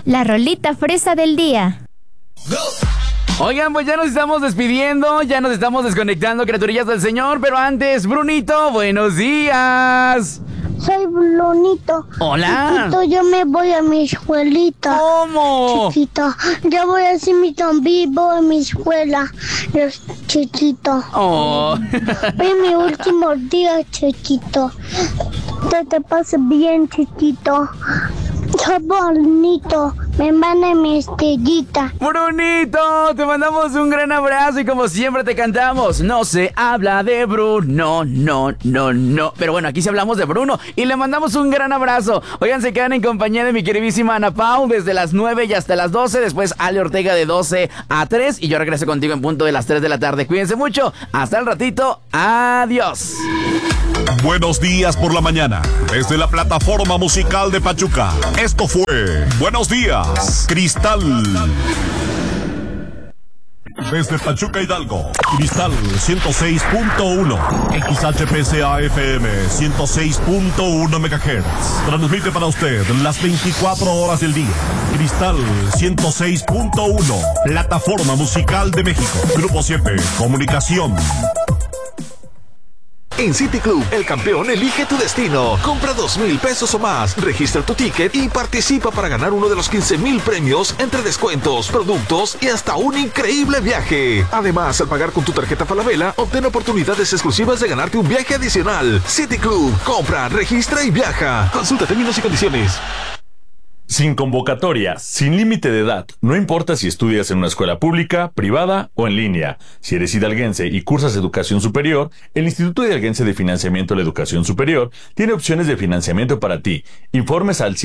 la rolita fresa del día. Oigan, pues ya nos estamos despidiendo, ya nos estamos desconectando, criaturillas del Señor, pero antes, Brunito, buenos días. Soy Brunito. Hola. Chiquito, yo me voy a mi escuelita. ¿Cómo? Chiquito, yo voy a hacer mi vivo en mi escuela. Chiquito. Oh. Hoy es mi último día, chiquito. Que te pase bien, chiquito. Soy bonito, me manda mi estrellita. Brunito, te mandamos un gran abrazo y como siempre te cantamos, no se habla de Bruno, no. Pero bueno, aquí sí hablamos de Bruno y le mandamos un gran abrazo. Oigan, se quedan en compañía de mi queridísima Ana Pau desde las 9 y hasta las 12. Después Ale Ortega de 12 a 3 y yo regreso contigo en punto de las 3 de la tarde. Cuídense mucho, hasta el ratito, adiós. Buenos días por la mañana, desde la plataforma musical de Pachuca. Esto fue Buenos Días, Cristal. Desde Pachuca, Hidalgo, Cristal 106.1, XHPCA FM 106.1 MHz. Transmite para usted las 24 horas del día. Cristal 106.1, plataforma musical de México. Grupo 7, Comunicación. En City Club, el campeón elige tu destino. Compra 2,000 pesos o más, registra tu ticket y participa para ganar uno de los 15,000 premios entre descuentos, productos y hasta un increíble viaje. Además, al pagar con tu tarjeta Falabella, obtén oportunidades exclusivas de ganarte un viaje adicional. City Club, compra, registra y viaja. Consulta términos y condiciones. Sin convocatoria, sin límite de edad, no importa si estudias en una escuela pública, privada o en línea. Si eres hidalguense y cursas educación superior, el Instituto Hidalguense de Financiamiento de la Educación Superior tiene opciones de financiamiento para ti. Informes al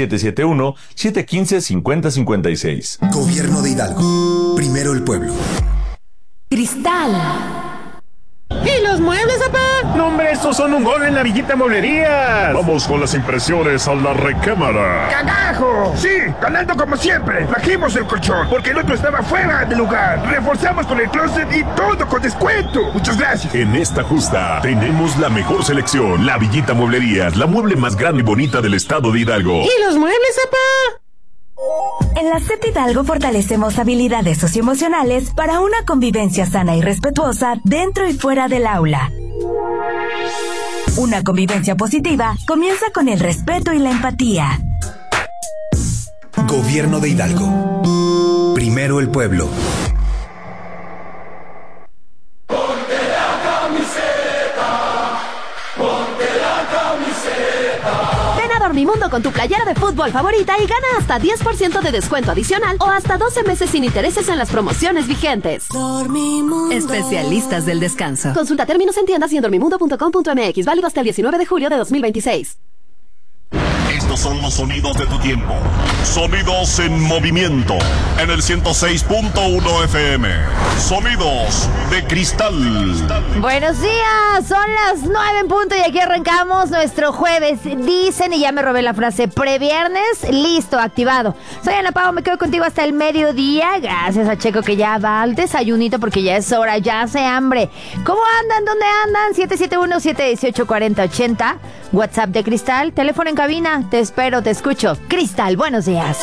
771-715-5056. Gobierno de Hidalgo. Primero el pueblo. Cristal. ¿Y los muebles, papá? No, hombre, estos son un gol en la Villita Mueblerías. Vamos con las impresiones a la recámara. ¡Cagajo! Sí, ganando como siempre. Trajimos el colchón porque el otro estaba fuera de lugar. Reforzamos con el closet y todo con descuento. Muchas gracias. En esta justa tenemos la mejor selección. La Villita Mueblerías, la mueble más grande y bonita del estado de Hidalgo. ¿Y los muebles, papá? En la CEP Hidalgo fortalecemos habilidades socioemocionales para una convivencia sana y respetuosa dentro y fuera del aula. Una convivencia positiva comienza con el respeto y la empatía. Gobierno de Hidalgo. Primero el pueblo. Dormimundo con tu playera de fútbol favorita y gana hasta 10% de descuento adicional o hasta 12 meses sin intereses en las promociones vigentes. Dormimundo. Especialistas del descanso. Consulta términos en tiendas y en dormimundo.com.mx. Válido hasta el 19 de julio de 2026. Estos son los sonidos de tu tiempo. Sonidos en movimiento. En el 106.1 FM. Sonidos de Cristal. Buenos días. Son las 9 en punto y aquí arrancamos nuestro jueves. Dicen, y ya me robé la frase, previernes, listo, activado. Soy Ana Pau, me quedo contigo hasta el mediodía. Gracias a Checo que ya va al desayunito porque ya es hora, ya hace hambre. ¿Cómo andan? ¿Dónde andan? 771-718-4080. WhatsApp de Cristal, teléfono en cabina. Te espero, te escucho. Cristal, buenos días.